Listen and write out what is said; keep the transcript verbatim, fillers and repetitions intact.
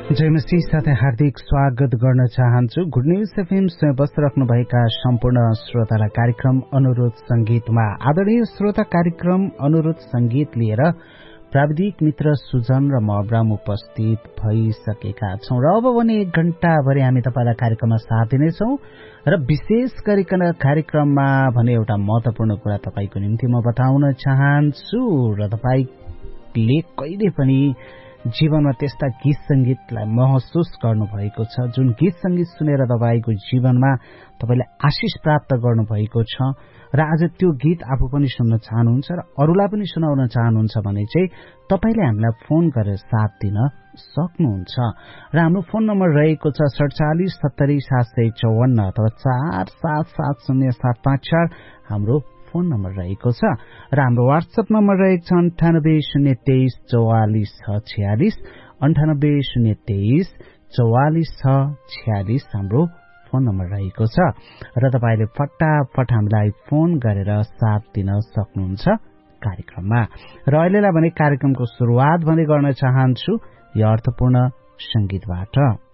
जय मसीह साथै हार्दिक स्वागत गर्न चाहन्छु। गुड न्यूज एफएम स्वयं बसिराख्नुभएका सम्पूर्ण श्रोतालाई कार्यक्रम अनुरोध संगीतमा आदरणीय श्रोता कार्यक्रम अनुरोध संगीत लिएर प्राविधिक मित्र सुजन र म अब्राम उपस्थित भइसकेका छौं र अब भने एक घण्टा भरि हामी तपाईलाई कार्यक्रममा साथ दिनेछौं र विशेष गरिकन कार्यक्रममा भने एउटा महत्वपूर्ण कुरा तपाईको निम्ति म बताउन चाहन्छु र तपाईले कहिले पनि जीवनमा त्यस्ता गीत संगीतलाई महसुस गर्नुभएको छ जुन गीत संगीत सुनेर तपाईको जीवनमा तपाईले आशिष प्राप्त गर्नुभएको छ र आज त्यो गीत आफू पनि सुन्न चाहनुहुन्छ र अरूलाई पनि सुनाउन चाहनुहुन्छ भने चाहिँ तपाईले हामीलाई फोन गरेर साथ दिन सक्नुहुन्छ र हाम्रो फोन नम्बर रहेको छ सडचालीस सत्तरी सात सय चौवन्न अथवा चार सात सात शून्य सात पाँच चार हाम्रो फोन नम्बर रहेको छ र हाम्रो व्हाट्सएप नम्बर रहेको छ अन्ठानब्बे शून्य तेइस चौवालिस छ छयालिस अन्ठानब्बे शून्य तेइस चौवालिस छ छयालिस हाम्रो फोन नम्बर रहेको छ र तपाईले फटाफट हामीलाई फोन गरेर साथ दिन सक्नुहुन्छ कार्यक्रममा। र अहिलेलाई भने कार्यक्रमको सुरुवात भने गर्न चाहन्छु यो अर्थपूर्ण संगीतबाट।